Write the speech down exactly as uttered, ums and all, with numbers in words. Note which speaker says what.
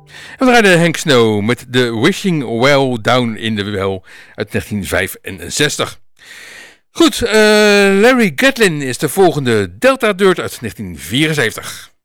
Speaker 1: En we draaiden Hank Snow met The Wishing Well Down in the Well uit negentien vijfenzestig. Goed, uh, Larry Gatlin is de volgende Delta Dirt uit negentien vierenzeventig.